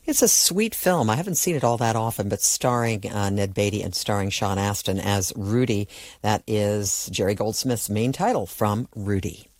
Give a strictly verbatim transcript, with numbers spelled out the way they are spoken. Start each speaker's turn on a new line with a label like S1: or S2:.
S1: It's a sweet film. I haven't seen it all that often, but starring uh, Ned Beatty and starring Sean Astin as Rudy. That is Jerry Goldsmith's main title from Rudy.